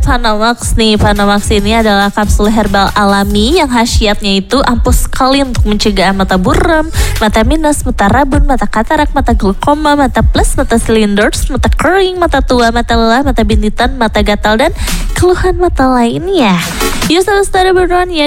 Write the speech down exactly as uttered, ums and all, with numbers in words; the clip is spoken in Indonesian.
Panamax nih. Panamax ini adalah kapsul herbal alami yang khasiatnya itu ampuh sekali untuk mencegah mata buram, mata minus, mata rabun, mata katarak, mata glaukoma, mata plus, mata cylinders, mata kering, mata tua, mata lelah, mata bintitan, mata gatal, dan keluhan mata lainnya. Yuk saudara berdoa ya.